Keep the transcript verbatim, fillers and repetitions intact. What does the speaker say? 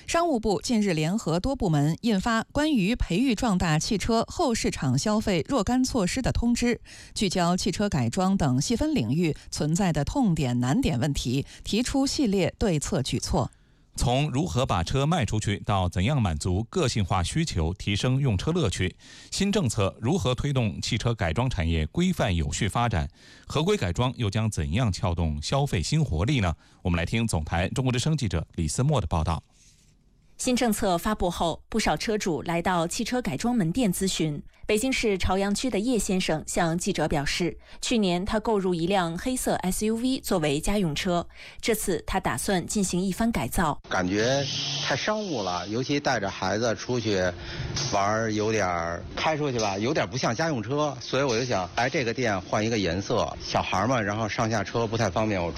商务部近日联合多部门印发关于培育壮大汽车后市场消费若干措施的通知，聚焦汽车改装等细分领域存在的痛点难点问题，提出系列对策举措。 从如何把车卖出去到怎样满足个性化需求，提升用车乐趣，新政策如何推动汽车改装产业规范有序发展，合规改装又将怎样撬动消费新活力呢？我们来听总台中国之声记者李思墨的报道。 新政策发布后，不少车主来到汽车改装门店咨询。北京市朝阳区的叶先生向记者表示，去年他购入一辆黑色 S U V 作为家用车，这次他打算进行一番改造。 感觉太商务了，尤其带着孩子出去玩，有点开出去吧，有点不像家用车，所以我就想来这个店换一个颜色。小孩嘛，然后上下车不太方便，我